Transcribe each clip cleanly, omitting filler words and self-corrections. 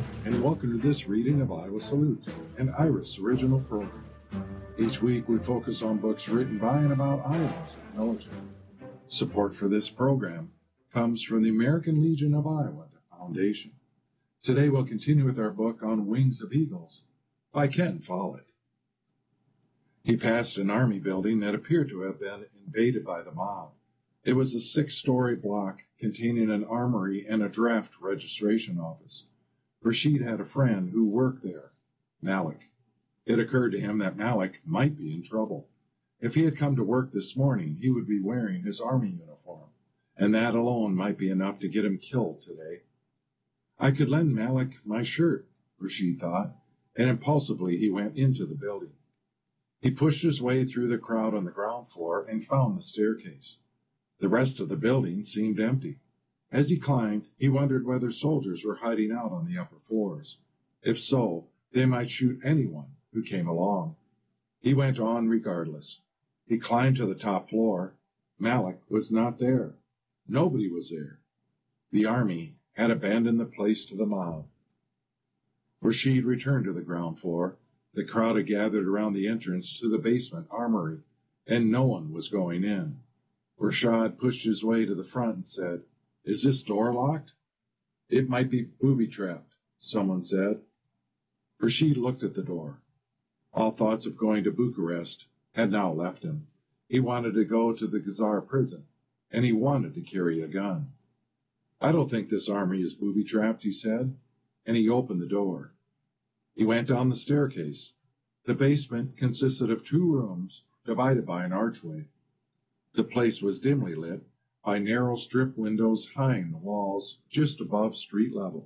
and welcome to this reading of Iowa Salute, an Iris original program. Each week we focus on books written by and about Iowans and the military. Support for this program comes from the American Legion of Iowa Foundation. Today we'll continue with our book on Wings of Eagles by Ken Follett. He passed an army building that appeared to have been invaded by the mob. It was a 6-story block containing an armory and a draft registration office. Rashid had a friend who worked there, Malik. It occurred to him that Malik might be in trouble. If he had come to work this morning, he would be wearing his army uniform, and that alone might be enough to get him killed today. I could lend Malik my shirt, Rashid thought, and impulsively he went into the building. He pushed his way through the crowd on the ground floor and found the staircase. The rest of the building seemed empty. As he climbed, he wondered whether soldiers were hiding out on the upper floors. If so, they might shoot anyone who came along. He went on regardless. He climbed to the top floor. Malik was not there. Nobody was there. The army had abandoned the place to the mob. Rashid returned to the ground floor. The crowd had gathered around the entrance to the basement armory, and no one was going in. Rashid pushed his way to the front and said, "Is this door locked?" "It might be booby-trapped," someone said. Rashid looked at the door. All thoughts of going to Bucharest had now left him. He wanted to go to the Gazar prison, and he wanted to carry a gun. "I don't think this army is booby-trapped," he said, and he opened the door. He went down the staircase. The basement consisted of 2 rooms divided by an archway. The place was dimly lit by narrow strip windows high in the walls just above street level.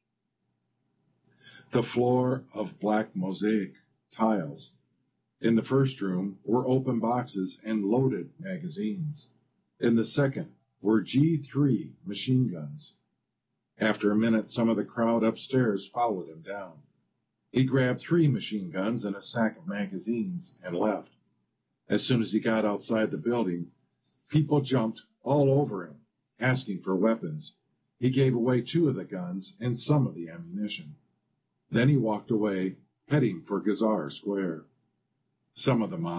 The floor of black mosaic tiles. In the first room were open boxes and loaded magazines. In the second were G3 machine guns. After a minute, some of the crowd upstairs followed him down. He grabbed 3 machine guns and a sack of magazines and left. As soon as he got outside the building, people jumped all over him, asking for weapons. He gave away 2 of the guns and some of the ammunition. Then he walked away, heading for Gazar Square. Some of the mob